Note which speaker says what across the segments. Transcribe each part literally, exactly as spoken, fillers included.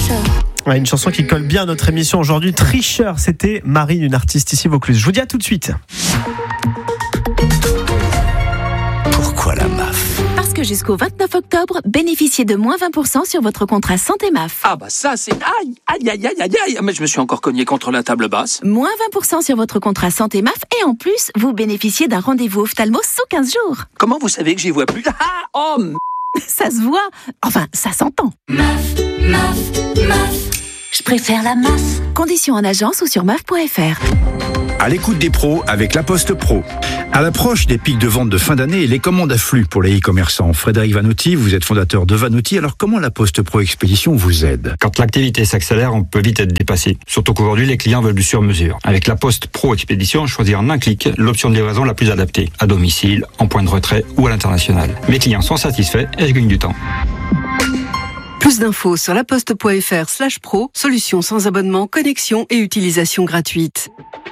Speaker 1: tricheur.
Speaker 2: Ouais, une chanson qui colle bien à notre émission aujourd'hui. Tricheur, c'était Marine, une artiste ici Vaucluse. Je vous dis à tout de suite.
Speaker 3: Pourquoi la M A F ?
Speaker 4: Parce que jusqu'au vingt-neuf octobre, bénéficiez de moins vingt pour cent sur votre contrat santé M A F.
Speaker 5: Ah bah ça c'est... Aïe, aïe, aïe, aïe, aïe, aïe. Mais je me suis encore cogné contre la table basse.
Speaker 4: Moins vingt pour cent sur votre contrat santé M A F et en plus, vous bénéficiez d'un rendez-vous ophtalmo sous quinze jours.
Speaker 5: Comment vous savez que j'y vois plus ? Ah, oh, m...
Speaker 4: Ça se voit. Enfin, ça s'entend.
Speaker 6: M A F, M A F, M A F. Je préfère la M A F.
Speaker 4: Conditions en agence ou sur M A F point F R.
Speaker 3: À l'écoute des pros avec La Poste Pro. À l'approche des pics de vente de fin d'année, les commandes affluent pour les e-commerçants. Frédéric Vanotti, vous êtes fondateur de Vanotti. Alors comment La Poste Pro Expédition vous aide ?
Speaker 7: Quand l'activité s'accélère, on peut vite être dépassé. Surtout qu'aujourd'hui, les clients veulent du sur-mesure. Avec La Poste Pro Expédition, choisir en un clic l'option de livraison la plus adaptée, à domicile, en point de retrait ou à l'international. Mes clients sont satisfaits et je gagne du temps.
Speaker 8: Plus d'infos sur laposte.fr slash pro, solution sans abonnement, connexion et utilisation gratuite.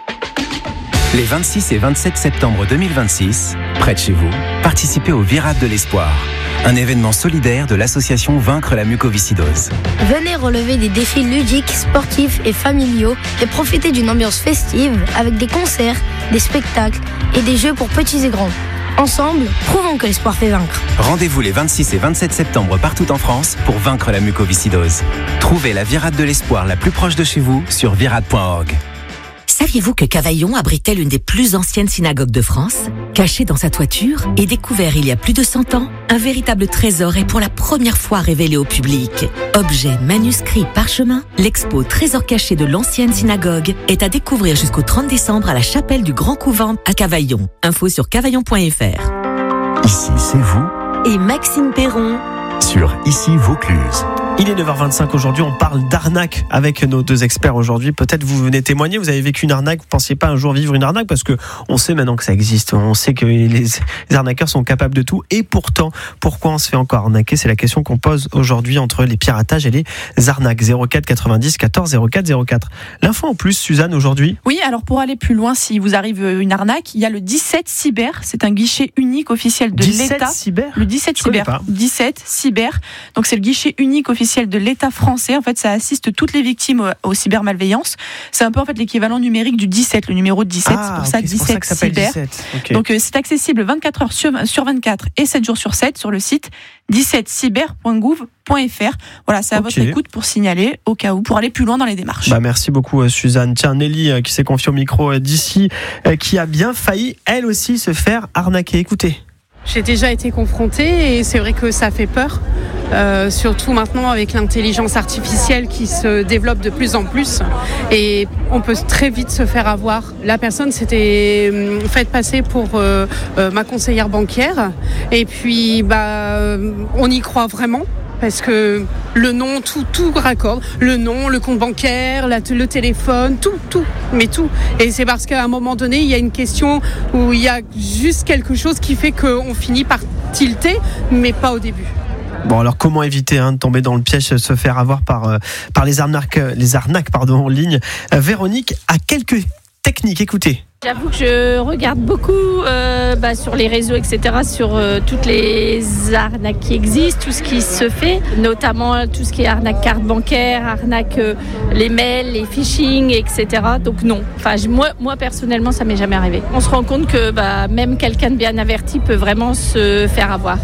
Speaker 9: Les vingt-six et vingt-sept septembre deux mille vingt-six, près de chez vous, participez au Virade de l'Espoir, un événement solidaire de l'association Vaincre la mucoviscidose.
Speaker 1: Venez relever des défis ludiques, sportifs et familiaux et profiter d'une ambiance festive avec des concerts, des spectacles et des jeux pour petits et grands. Ensemble, prouvons que l'espoir fait vaincre.
Speaker 9: Rendez-vous les vingt-six et vingt-sept septembre partout en France pour vaincre la mucoviscidose. Trouvez la Virade de l'Espoir la plus proche de chez vous sur virade point org.
Speaker 10: Saviez-vous que Cavaillon abritait l'une des plus anciennes synagogues de France ? Cachée dans sa toiture et découvert il y a plus de cent ans, un véritable trésor est pour la première fois révélé au public. Objet, manuscrit, parchemin, l'expo Trésor caché de l'ancienne synagogue est à découvrir jusqu'au trente décembre à la chapelle du Grand Couvent à Cavaillon. Info sur cavaillon point F R.
Speaker 9: Ici, c'est vous.
Speaker 10: Et Maxime Perron
Speaker 9: sur Ici Vaucluse.
Speaker 2: Il est neuf heures vingt-cinq aujourd'hui, on parle d'arnaque avec nos deux experts aujourd'hui. Peut-être vous venez témoigner, vous avez vécu une arnaque, vous ne pensiez pas un jour vivre une arnaque parce que on sait maintenant que ça existe, on sait que les, les arnaqueurs sont capables de tout et pourtant, pourquoi on se fait encore arnaquer ? C'est la question qu'on pose aujourd'hui entre les piratages et les arnaques. zéro quatre quatre-vingt-dix quatorze zéro quatre zéro quatre. L'info en plus, Suzanne, aujourd'hui ?
Speaker 11: Oui, alors pour aller plus loin, si vous arrive une arnaque, il y a le dix-sept Cyber, c'est un guichet unique officiel de
Speaker 2: dix-sept
Speaker 11: l'État.
Speaker 2: Cyber ?
Speaker 11: Le dix-sept Cyber. dix-sept Cyber. Donc c'est le guichet unique officiel de l'État français. En fait, ça assiste toutes les victimes aux, aux cybermalveillances. C'est un peu en fait l'équivalent numérique du dix-sept, le numéro dix-sept.
Speaker 2: Ah,
Speaker 11: c'est pour
Speaker 2: okay,
Speaker 11: ça
Speaker 2: c'est
Speaker 11: dix-sept
Speaker 2: pour ça que ça s'appelle
Speaker 11: Cyber.
Speaker 2: dix-sept. Okay.
Speaker 11: Donc euh, c'est accessible vingt-quatre heures sur, sur vingt-quatre et sept jours sur sept sur le site dix-sept cyber point gouv point f r. Voilà, c'est à okay. votre écoute pour signaler au cas où, pour aller plus loin dans les démarches.
Speaker 2: Bah merci beaucoup Suzanne. Tiens, Nelly euh, qui s'est confiée au micro euh, d'ici, euh, qui a bien failli elle aussi se faire arnaquer. Écoutez.
Speaker 12: J'ai déjà été confrontée et c'est vrai que ça fait peur, euh, surtout maintenant avec l'intelligence artificielle qui se développe de plus en plus et on peut très vite se faire avoir. La personne s'était euh, faite passer pour euh, euh, ma conseillère bancaire et puis bah, euh, on y croit vraiment. Parce que le nom, tout, tout raccorde. Le nom, le compte bancaire, la, le téléphone, tout, tout, mais tout. Et c'est parce qu'à un moment donné, il y a une question où il y a juste quelque chose qui fait qu'on finit par tilter, mais pas au début.
Speaker 2: Bon, alors comment éviter hein, de tomber dans le piège, se faire avoir par, euh, par les arnaques, les arnaques pardon, en ligne. Euh, Véronique a quelques techniques, écoutez.
Speaker 13: J'avoue que je regarde beaucoup euh, bah, sur les réseaux, et cetera, sur euh, toutes les arnaques qui existent, tout ce qui se fait, notamment tout ce qui est arnaque carte bancaire, arnaque euh, les mails, les phishing, et cetera. Donc non, enfin, moi, moi personnellement, ça m'est jamais arrivé. On se rend compte que bah, même quelqu'un de bien averti peut vraiment se faire avoir.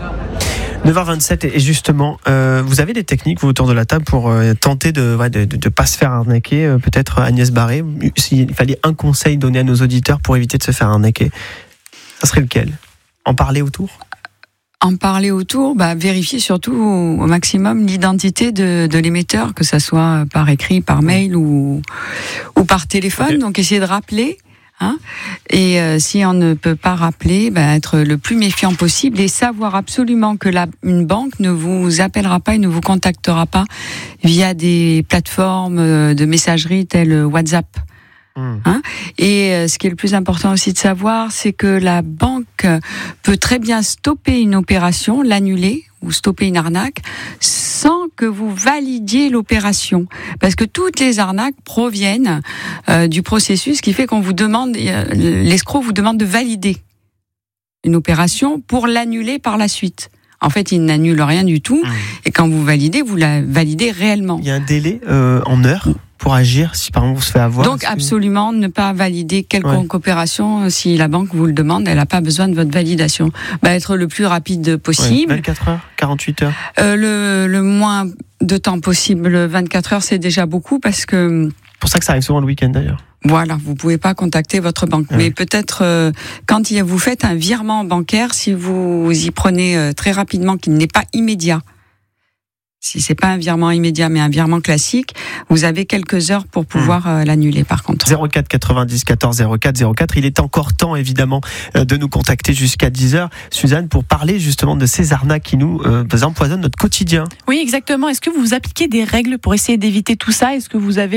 Speaker 2: neuf heures vingt-sept et justement, euh, vous avez des techniques vous, autour de la table pour euh, tenter de ne ouais, de, de, de pas se faire arnaquer. Euh, peut-être Agnès Barré, s'il fallait un conseil donné à nos auditeurs pour éviter de se faire arnaquer, ça serait lequel ? En parler autour ?
Speaker 14: En parler autour, bah, vérifier surtout au maximum l'identité de, de l'émetteur, que ça soit par écrit, par mail ou, ou par téléphone. Okay. Donc essayer de rappeler. Hein et euh, si on ne peut pas rappeler, bah, être le plus méfiant possible et savoir absolument que la, une banque ne vous appellera pas et ne vous contactera pas via des plateformes de messagerie telles WhatsApp. Mmh. Hein et euh, ce qui est le plus important aussi de savoir, c'est que la banque peut très bien stopper une opération, l'annuler ou stopper une arnaque sans que vous validiez l'opération. Parce que toutes les arnaques proviennent euh, du processus qui fait qu'on vous demande, euh, l'escroc vous demande de valider une opération pour l'annuler par la suite. En fait, il n'annule rien du tout. Mmh. Et quand vous validez, vous la validez réellement.
Speaker 2: Il y a un délai euh, en heures pour agir si par exemple on se fait avoir.
Speaker 14: Donc absolument ne pas valider quelconque
Speaker 2: ouais.
Speaker 14: opération si la banque vous le demande, elle n'a pas besoin de votre validation. Bah, être le plus rapide possible.
Speaker 2: Ouais, vingt-quatre heures, quarante-huit heures.
Speaker 14: Euh, le, le moins de temps possible, vingt-quatre heures, c'est déjà beaucoup parce que.
Speaker 2: C'est pour ça que ça arrive souvent le week-end d'ailleurs.
Speaker 14: Voilà, vous pouvez pas contacter votre banque, ouais. mais peut-être euh, quand vous faites un virement bancaire, si vous y prenez euh, très rapidement, qu'il n'est pas immédiat. Si c'est pas un virement immédiat, mais un virement classique, vous avez quelques heures pour pouvoir euh, l'annuler. Par contre.
Speaker 2: zéro quatre quatre-vingt-dix quatorze zéro quatre zéro quatre. Il est encore temps, évidemment, euh, de nous contacter jusqu'à dix heures, Suzanne, pour parler justement de ces arnaques qui nous euh, empoisonnent notre quotidien.
Speaker 11: Oui, exactement. Est-ce que vous appliquez des règles pour essayer d'éviter tout ça ? Est-ce que vous avez